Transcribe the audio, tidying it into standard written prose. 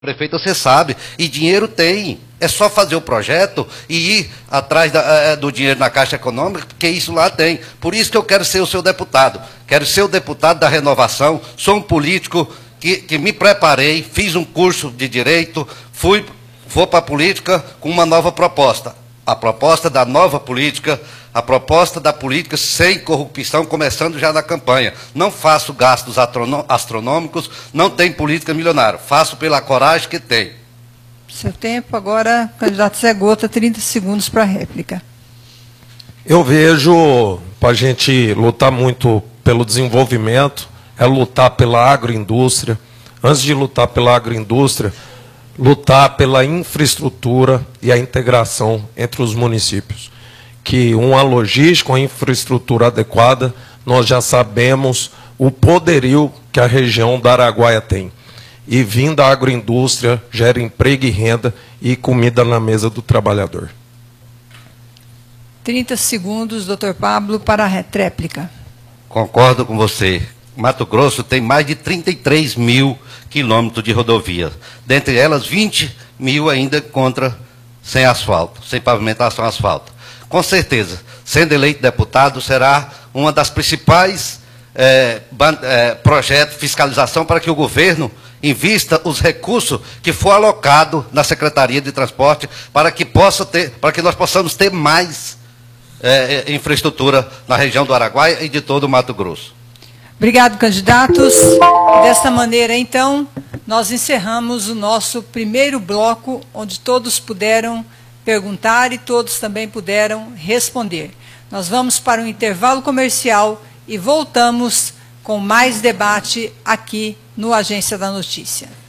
Prefeito, você sabe, e dinheiro tem. É só fazer o projeto e ir atrás do dinheiro na Caixa Econômica, porque isso lá tem. Por isso que eu quero ser o seu deputado. Quero ser o deputado da renovação. Sou um político que me preparei, fiz um curso de direito, vou para a política com uma nova proposta. A proposta da nova política, a proposta da política sem corrupção, começando já na campanha. Não faço gastos astronômicos, não tem política milionária. Faço pela coragem que tem. Seu tempo agora, candidato Zé Gota, 30 segundos para a réplica. Eu vejo, para a gente lutar muito pelo desenvolvimento, é lutar pela agroindústria. Antes de lutar pela agroindústria, lutar pela infraestrutura e a integração entre os municípios. Que uma logística, uma infraestrutura adequada, nós já sabemos o poderio que a região da Araguaia tem. E vindo da agroindústria, gera emprego e renda e comida na mesa do trabalhador. 30 segundos, doutor Pablo, para a réplica. Concordo com você. Mato Grosso tem mais de 33 mil quilômetros de rodovia. Dentre elas, 20 mil ainda sem asfalto, sem pavimentação asfalto. Com certeza, sendo eleito deputado, será uma das principais projetos de fiscalização para que o governo invista os recursos que for alocado na Secretaria de Transporte para que nós possamos ter mais infraestrutura na região do Araguaia e de todo o Mato Grosso. Obrigado, candidatos. Desta maneira, então, nós encerramos o nosso primeiro bloco, onde todos puderam perguntar e todos também puderam responder. Nós vamos para um intervalo comercial e voltamos com mais debate aqui no Agência da Notícia.